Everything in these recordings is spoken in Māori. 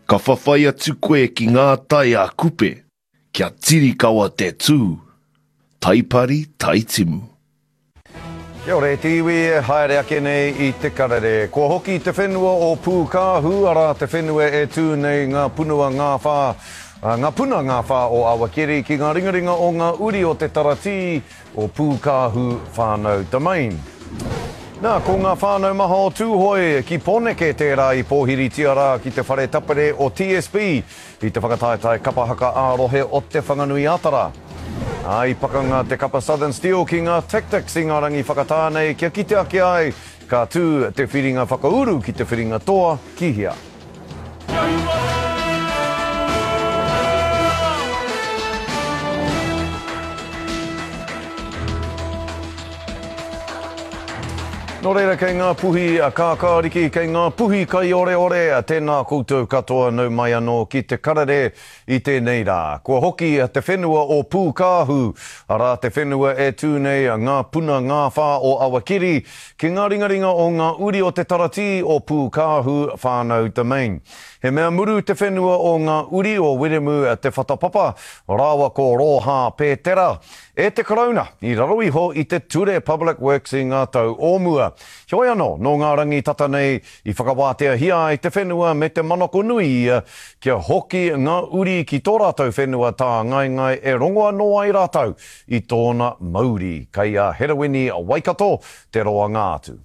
Ka whawhai atu koe ki ngā tai a kupe, kia tiri kawa te tū. Taipari, taitimu. Kia ore, te iwi e haere ake nei I te karere. Kua hoki te whenua o Pūkahu, ara te whenua e tū nei ngā punua ngā whā. Ngā puna ngā whā o Awakiri ki ngā ringaringa o ngā uri o te tarati o Pūkahu whānau domain. Nā, ko ngā whānau maha o tūhoi ki Poneke tērā I Pōhiri Tiara ki te whare tapere o TSB I te whakataetai kapahaka ārohe o te whanganui atara. I pakanga te kapa Southern Steel ki ngā tactics I ngā rangi whakatānei kia kite ake ai ka tū te whiringa whakauru ki te whiringa toa ki hia. Nō reira kei ngā puhi a kākāriki, kei ngā puhi kai ore ore, a tēnā koutou katoa nau mai anō ki te karare I tēnei rā. Kua hoki a te whenua o Pūkahu, ara te whenua e tūnei a ngā puna ngā whā o Awakiri, ki ngā ringaringa o ngā uri o te tarati o Pūkahu whānau domain. He mea muru te whenua o ngā uri o Weremu a te whatapapa, rāwa ko Roha Pētera. E te karauna, I raro iho I te Ture Public Works I ngā tau ōmua. Hioi anō, no ngā rangi tata nei I whakawātea hia I te whenua me te manako nui kia hoki ngā uri ki tō rātou whenua tā ngai e rongoa noa I rātou I tōna Māori. Kei a Herawini a Waikato, te roa ngātu.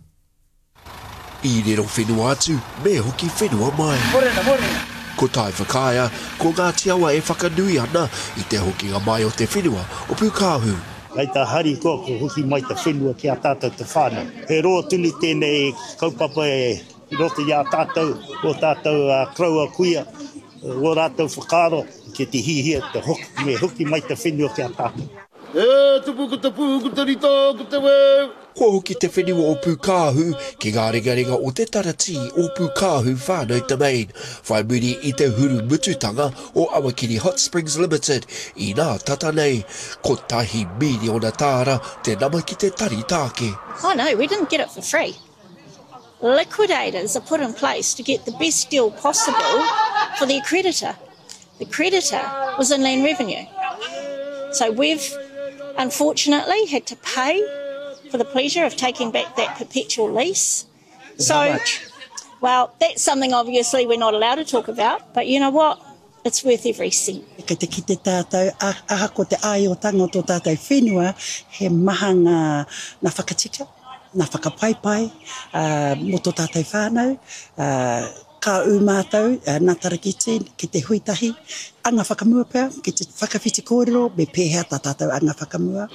I rero whenua atu, me hoki whenua mai. Morena. Ko tai whakaia, ko ngā tiawa e whakanui ana I te hoki ngā mai o te whenua o Pūkahu. Ai tā hari ko hoki mai te whenua ki a tātou te whānau. He roa tuni tēnei kaupapa e roto I a tātou, o tātou kraua kuia, o rātou whakaro, ki te hihia, te hoki, me hoki mai te whenua ki a tātou. E, tupu, ku te rito, ku te weu. Ko hoki te whenua o Pūkahu ki ngā ringaringa o te tarati o Pūkahu whānau domain. Whai muri I te huru mututanga o Awakiri Hot Springs Limited I nā tata nei. Ko tahi miliona tāra te nama ki te tari tāke. Oh no, we didn't get it for free. Liquidators are put in place to get the best deal possible for the accreditor. The accreditor was Inland Revenue. So we've unfortunately had to pay for the pleasure of taking back that perpetual lease. So, how much? Well, that's something obviously we're not allowed to talk about, but you know what? It's worth every cent. Kei te ki te tātou, aha ko te aiotanga o tō tātou whenua, he maha ngā whakatika, ngā whakapaipai, mo tō tātou whānau, ka mātou, nā tarakiti, ki te huitahi, anga whakamua pēr, ki te whakawhiti kōrero, me pēhea tā tātou anga whakamua.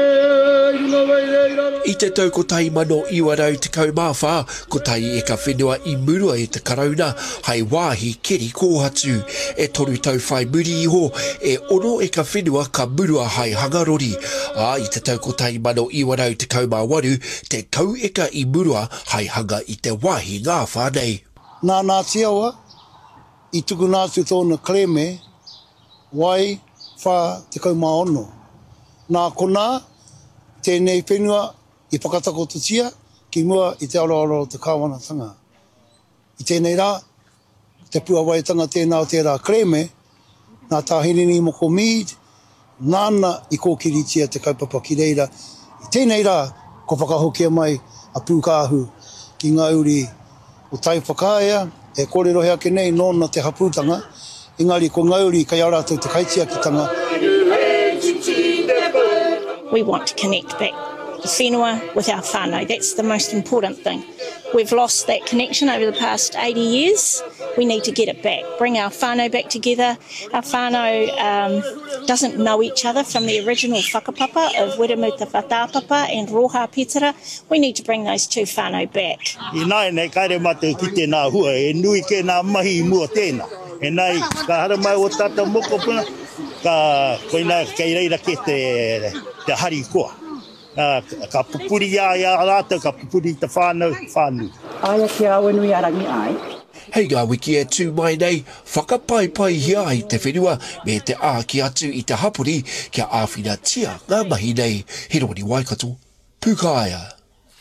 I te tau ko tai mano iwarau te kaumawha, ko tai e ka whenua I murua e te karauna, hei wāhi keri kōhatu, e toru tau whai muri iho, e ono e ka whenua ka murua hei hangarori. I te tau ko tai mano iwarau te kaumawaru, te kau eka I murua hei hanga I te wāhi ngā whānei. Nā tiawa, I tuku nātu tōna kreme, wai whā te kaumaono. Nā kona, tēnei whenua I whakatako tutia, ki mua I te aroaro te kāwanatanga. I tēnei rā, te puawaitanga tēnā o tērā kreme, nā tāhirini moko mead, nāna I kōkiritia te kaupapa ki reira. I tēnei rā, ko whakahokia mai a Pūkahu ki ngā uri o tai whakaia, e kōrero hea ke nei nōna te hapūtanga, engari ko ngauri kai arātou te kaitiakitanga. We want to connect back the whenua with our whānau. That's the most important thing. We've lost that connection over the past 80 years. We need to get it back, bring our whānau back together. Our whānau doesn't know each other from the original whakapapa of Weremu te Whatāpapa and Roha Pētera. We need to bring those two whānau back. I nai nei kaere mate ki tēnā hua, e nui ke nā mahi mua tēnā. E nai, ka hara mai o tata moko puna, ka koina kei reira ke te hari koa. Ka pupuri ia rātou, ka pupuri te whānau. Aia ki awe nui arangi ai. Hei ngā wiki e tū mai nei, whakapaipai hia I te whenua me te āki atu I te hapuri kia āwhina tia ngā mahi nei. He roni Waikato, Pūkaia.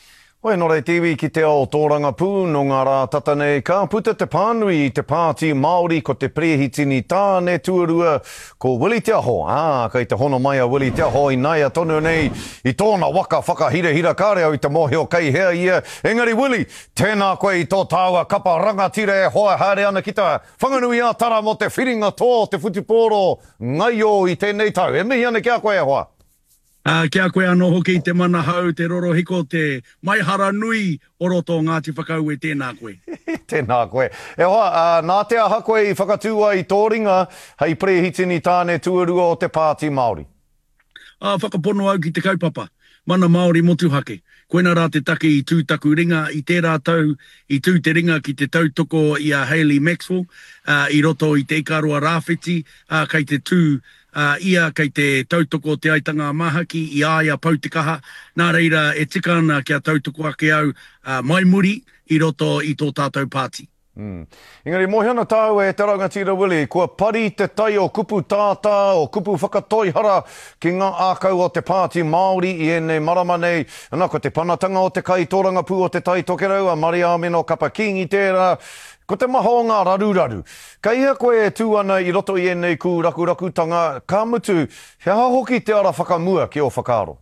Oi, no rei tiwi ki te ao tōranga pū no ngā rā tata nei ka puta te pānui i te pāti Māori ko te prehitini tāne tuarua ko Willie Te Aho. Kei te hono mai a Willie Te Aho i nai a tonu nei i tōna waka whakahira kare au i te mōhio kei hea ia. Engari Willie, tēnā koe i tō tāua kapa rangatira e hoa haere ana ki tā whanganui a tara mo te whiringa tō te whutipōro ngai o i tēnei tau. E mihi ana kia koe e hoa? Kia koe anō hoki te mana hau, te roro hiko, te maihara nui o roto Ngāti Whakau e tēnā koe. Tēnā koe. E hoa, nā te aha koe i whakatūa i tō ringa hei prehitini tāne tuarua o te pāti Māori. Whakapono au ki te kaupapa. Mana Māori motuhake. Koena rā te take i tūtaku ringa, i tērā tau, i tū te ringa ki te tautoko i a Hayley Maxwell, i roto i te ikaroa rāwhiti, kei te tū ia kei te tautoko te aitanga mahaki i aia pautikaha. Nā reira e tika ana kia tautoko ake au mai muri i roto i tō tātou pāti. Engari, mohiana tāu e te rangatira Willie, kua pari te tai o kupu tātā, o kupu whakatoihara ki ngā ākau o te pāti Māori i ene marama nei. Nā, ko te panatanga o te kai tōranga pū o te tai tokerau, a Maria Amino Kapaking i tērā, ko te maho ngā raru. Kei hea koe e tū ana i roto i enei ku raku-rakutanga, ka mutu, he hoki te ara whakamua ki o whakaaro?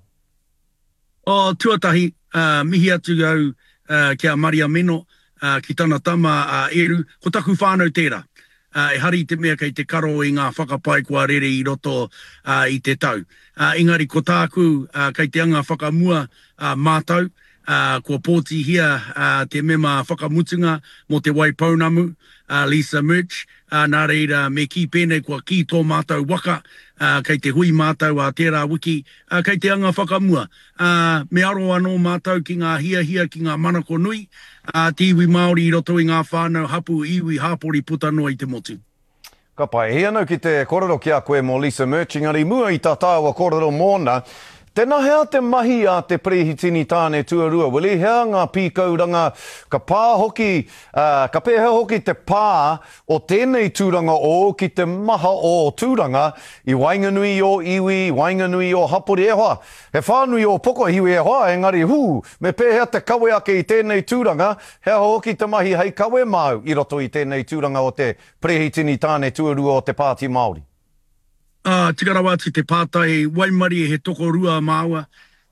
Tuatahi, mihi atu au kia Maria Amino, ki tana tama eru, ko taku whānau tērā. E hari te mea kei te karo i ngā whakapai kua rere i roto i te tau. Engari, ko tāku kei te anga whakamua mātau, kua pōti hia te mema whakamutunga mo te Waipounamu, Lisa Murch, nā reira me ki pēnei kua ki tō mātau waka, kei te hui mātau a tērā wiki, kei te anga whakamua. Me aro anō mātau ki ngā hia ki ngā manako nui, te iwi Māori i roto i ngā whānau hapu iwi hāpori puta noa i te motu. Ka pai, he anau ki te korero ki a koe mo Lisa Murch, ngari mua i tā tāua korero mōna, tēnā hea te mahi a te prehitini tāne tuarua, Willie, hea ngā pīkauranga, ka pā hoki, ka pēhea hoki te pā o tēnei tūranga o ki te maha o tūranga i Wainganui o iwi, Wainganui o hapori e hoa. He whānui o pokohiwi e hoa, engari me pēhea te kawe ake i tēnei tūranga, hea hoki te mahi hei kawe mau i roto i tēnei tūranga o te prehitini tāne tuarua o te pāti Māori. Tikarawati te pātai, Waimari he toko rua māua,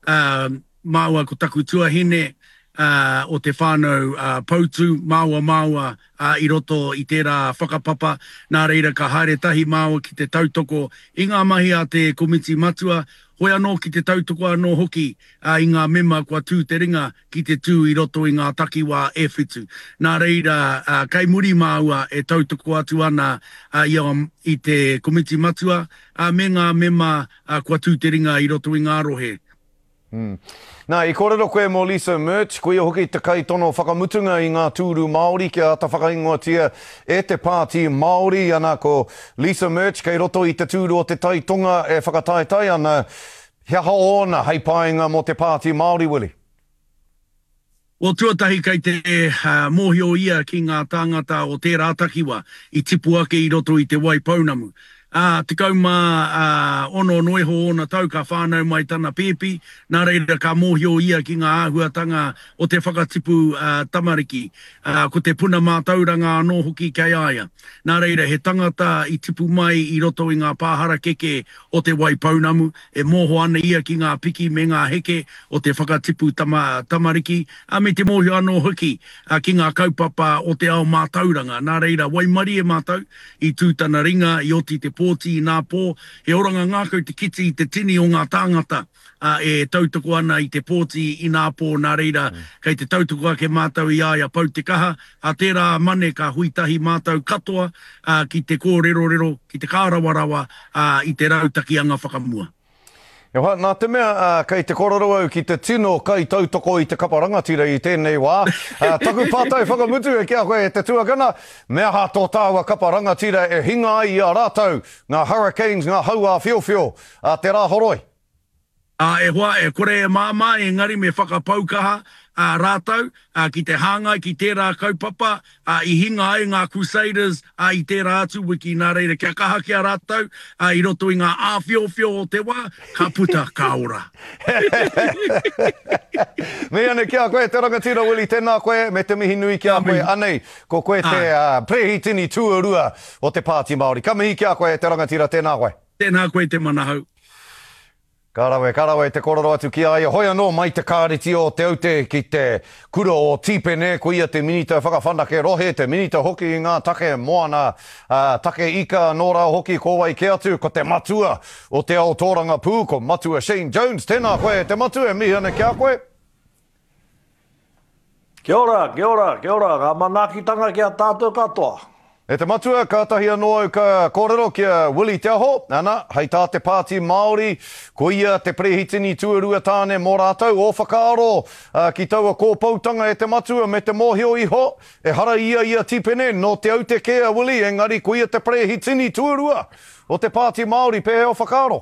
māua ko taku tuahine o te whānau pautu, māua i roto i tērā whakapapa, nā reira ka haere tahi māua ki te tautoko, i ngā mahi a te komiti matua, hoi anō ki te tautoko anō hoki i ngā mema kua tū te ringa ki te tū i roto i ngā takiwā e whitu. Nā reira, kei muri māua e tautoko atu ana i te komiti matua, me ngā mema kua tū te ringa i roto i ngā rohe. Nā, i kōrero koe mo Lisa Murch, koe hoki te kai tono whakamutunga i ngā tūru Māori kia ata whakaingoatia e te pāti Māori, ana ko Lisa Murch, kei roto i te tūru o te taitonga e whakataitai ana, hea haona hei pāinga mo te pāti Māori, Willie? Tuatahi kei te mōhio ia ki ngā tāngata o tērā takiwa i tipu ake i roto i te Waipounamu. Te kauma ono noiho ona tau ka whānau mai tana pēpi, nā reira ka mōhio ia ki ngā āhuatanga o te whakatipu tamariki, ko te puna mātauranga anō hoki kei aia. Nā reira he tangata i tipu mai i roto i ngā pāhara keke o te Waipounamu, e mōho ana ia ki ngā piki me ngā heke o te whakatipu tamariki, me te mōhio anō hoki ki ngā kaupapa o te ao mātauranga. Nā reira Waimari e mātau i tūtana ringa i oti te pōti i nā pō, he oranga ngākau te kiti i te tini o ngā tāngata e tautoko ana i te pōti i nā pō, nā reira, kei te tautoko ake mātau i aia pautikaha, a tērā mane ka huitahi mātau katoa ki te kōrero, ki te kārawarawa i te rautakianga whakamua. Nā te mea, kei te kororo au ki te tino kai tautoko i te kaparangatira i tēnei wā. Taku pātai whakamutu e kia koe e te tuakana. Mea ha tō tāua kaparangatira e hinga ai a rātau ngā hurricanes, ngā haua whiowhio, te rā horoi. E hoa, e kore e māma, engari me whakapaukaha rātau, ki te hāngai, ki tērā kaupapa, I hinga ai ngā Crusaders, I tērā atu wiki nā reira kia kaha kia rātau, I roto I ngā āwhio o te wā, ka puta ka ora. Me ane kia koe, te rangatira Willie, tēnā koe, me te mihi nui kia koe, anei, ko koe te prehitini tuarua o te Pāti Māori. Ka mihi kia koe, te rangatira, tēnā koe. Tēnā koe te manahau. Karawe, te kororo atu ki ai. Hoi anō mai te kāriti o te aute ki te kura o Tipene, ko ia te minita whakawhanake rohe, te minita hoki I ngā take moana, take ika nōra hoki ko wai ke atu, ko te matua o te ao tōranga pū, ko matua Shane Jones. Tēnā koe, te matua, mihi ane kia koe? Kia ora, ka manakitanga kia tātou katoa. E te matua, ka tahi anō au ka kōrero kia Willie Te Aho. Ana, hei tā te Pāti Māori, ko ia te prehitini tuarua tāne mō rātou o whakaaro ki taua kōpautanga e te matua me te mōhio iho. E hara ia Tipene no te aute kea Willie, engari ko ia te prehitini tuarua o te Pāti Māori pehe o whakaaro.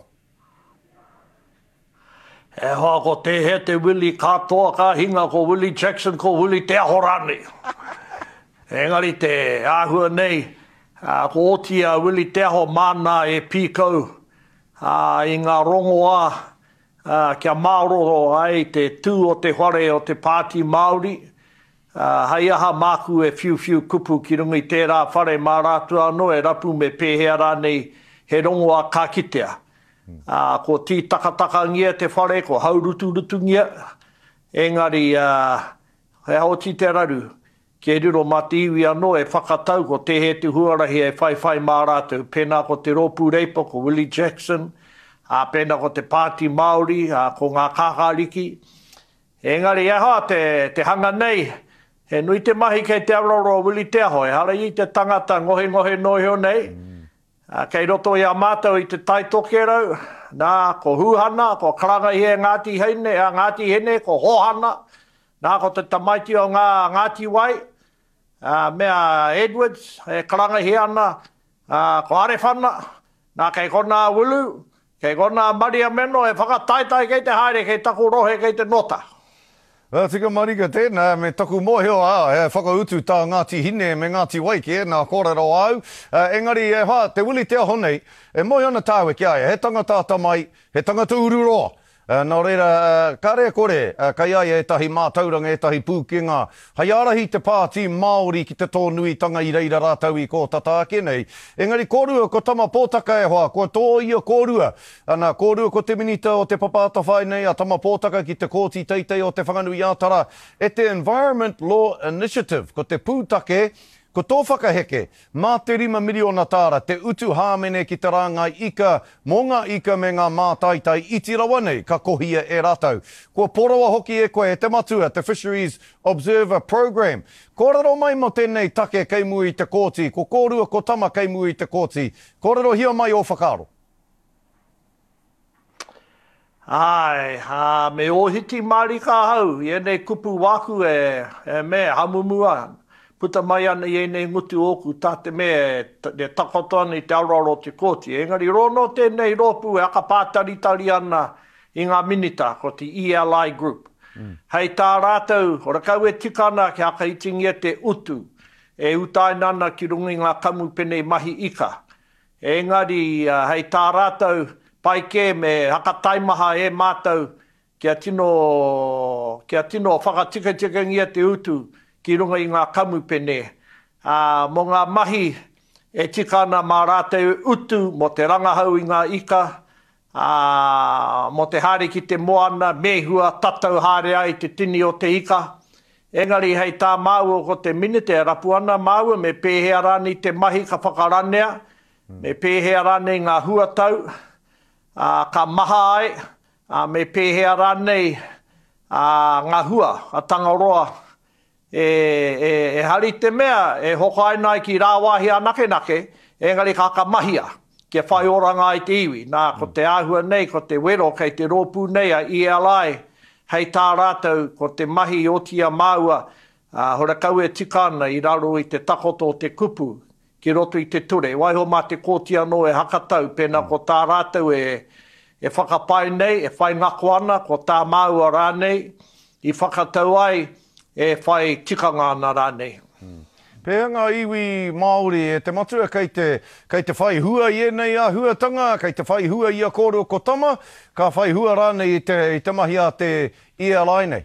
E hoa ko te he te Willie katoa ka hinga ko Willie Jackson ko Willie Te Aho rani. Engari te āhua nei, ko otia Willie Te Aho mana e pīkau I ngā rongoa kia maoro ai te tū o te whare o te Pāti Māori. Hei aha māku e whiu kupu ki rungi tērā whare mā rātu anō e rapu me pēhea rānei he rongoa ka kitea. Ko tī takataka ngia te whare, ko haurutu ngia. Engari, he hoti te raru. Ke riro mati iwi anō e whakatau ko te he te huarahi e whai mā rātou. Pēnā ko te Ropu Reipa, ko Willie Jackson, pēnā ko te Pāti Māori, ko ngā kākāriki. Engari, te hanga nei, he nui te mahi kei te aroro Willie Te Aho, e hara I te tangata ngohe noheo nei. Kei roto I a mātou I te taitoke rau, nā ko huhana, ko karanga I Ngāti Hene, ko hohana, nā ko te tamaiti o Ngāti Wai, mea Edwards, e karanga hi ana, ko Arewhana, nā kei kona Wulu, kei kona Maria Meno, e whakataitai kei te haere, kei taku rohe, kei te nota. Tika marika tēnā, me taku mōheo whakautu tā Ngāti Hine me Ngāti Wai ki nā kōrero au. Engari, te Willie Te Aho nei, e mōheo na tāwe ki ai, he tangata tamai, he tangata ururoa. Nā reira, ka rea kore, kai ai e tahi mātauranga, e tahi pūkenga. Hei arahi te Pāti Māori ki te tōnuitanga I reira rātau I ko tataake nei. Engari, kōrua ko tama pōtaka e hoa, ko tō ia kōrua. Ana, kōrua ko te minita o te papata whai nei, a tama pōtaka ki te kōti teitei o te whanganui ātara. E te Environment Law Initiative, ko te pūtake, ko tō whakaheke, mā te 5 miliona tāra, te utu hāmene ki te rāngai ika, mō ngā ika me ngā mātaitai iti rawa nei, ka kohia e rātau. Kua poroa hoki e koe, te matua, te Fisheries Observer Program. Kōrero mai mo tēnei take kei mui te kōti, ko kōrua ko tama kei mui te kōti. Kōrero hia mai o whakaaro. Ai, me ohiti marika hau, I nei kupu waku e me hamumua. Puta mai ana I nei ngutu oku tā te mea te takotoana I te auraro te kōti. Engari rono tēnei ropu e aka pātaritari ana I ngā minita ko te ELI Group. Hei tā rātou, ora kau e tikana ki aka itingia te utu e utainana ki rungi ngā kamu pene mahi ika. Engari, hei tā rātou pai ke me haka taimaha e mātou kia tino whakatika ngia te utu ki runga I ngā kamupene. Mo ngā mahi e tikana mā rātou utu mo te rangahau I ngā ika, mo te haere ki te moana, mehua, tatau haere ai te tini o te ika. Engari hei tā māua ko te minute e rapu ana māua me pēhea rani te mahi ka whakaranea, me pēhea rani ngā huatau, ka maha ai, me pēhea rani ngā hua, a tangaroa, e hari te mea, e hoko ainai ki rāwahi anake, engari ka mahia, kia whai oranga I te iwi. Nā, ko te āhua nei, ko te wero, kei te rōpū nei a ELI, hei tā rātou, ko te mahi o tia māua, hora kau e tikana I raro I te takoto o te kupu, ki roto I te ture. Waiho mā te kōtia no e hakatau, pēnā ko tā rātou e whakapai nei, e whai ngako ana, ko tā maua rānei, i whakatau ai, e whai tikanga ana rānei. Pea ngā iwi Māori e te matua kei te whai hua i nei a huatanga, kei te whai hua i a kōrero ko tama, ka whai hua rānei i te mahi a te ELI nei.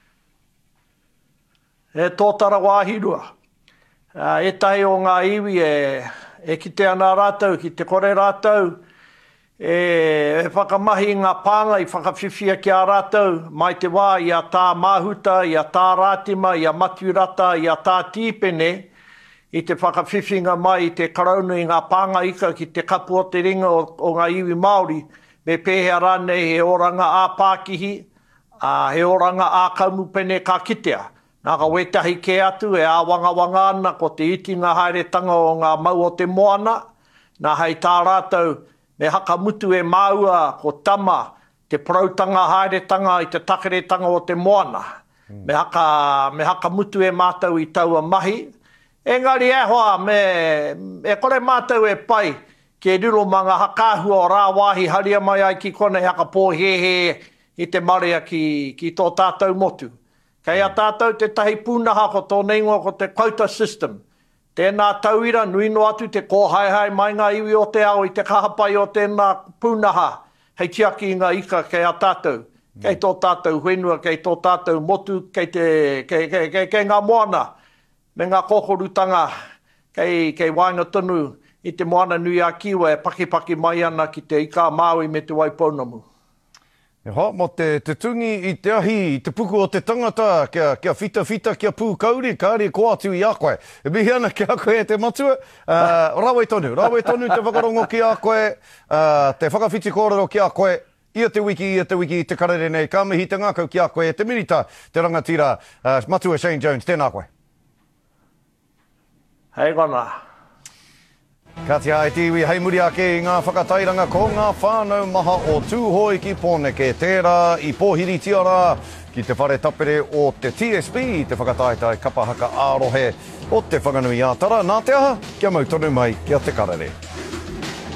E tōtara wāhirua. E tahi o ngā iwi e kite ana rātau, ki te kore rātau, e whakamahi ngā pānga i whakawhiwhia ki a rātau, mai te wā i a tā māhuta, i a tā rātima, i a maturata, i a tā tīpene, i te whakawhiwhinga mai i te karaunu i ngā pānga ika ki te kapu o te ringa o ngā iwi Māori, me pēhea rānei he oranga ā Pākihi, he oranga ā kaumupene ka kitea. Nā ka wetahi ke atu e ā wanga ana ko te itinga haeretanga o ngā mau o te moana, nā hei tā rātau, me haka mutu e maua ko tama te prautanga haeretanga i te takeretanga o te moana. Me haka mutu e mātau i taua mahi. Engari e hoa, e kore mātau e pai ke riro manga hakahua o rā wāhi haria mai ai ki kone haka pōhehe i te marea ki tō tātou motu. Kei a tātou te tahi pūnaha ko tō neingoa ko te quota system. Tēnā tauira, nui no atu te kōhaihai mai ngā iwi o te ao i te kahapai o tēnā pūnaha. Hei tiaki ngā ika kei a tātou. Kei tō tātou whenua, kei tō tātou motu, kei ngā moana. Me ngā kokorutanga, kei wainga tonu i te moana nui a kiwa e paki mai ana ki te ika Māui me te Waipounamu. Mo te tungi i te ahi, i te puku o te tangata, kia whita, kia pū kauri, kāre ko atu i a koe. E mihi ana ki a koe e te matua. Rāwai tonu te whakarongo ki a koe, te whakawhiti kōrero ki a koe, ia te wiki, te karere nei, ka mihi te ngākau ki a koe, te mirita, te rangatira, matua Shane Jones, tēnā koe. Hei gana. Ka te hae tiwi, hei muri ake i ngā whakatairanga ko ngā whānau maha o tūhoi ki Pōneke tērā i Pōhiri Tiara ki te whare tapere o te TSB, te whakataitai kapahaka ārohe o te whanganui ātara. Nā te aha, kia mau tonu mai, kia te karere.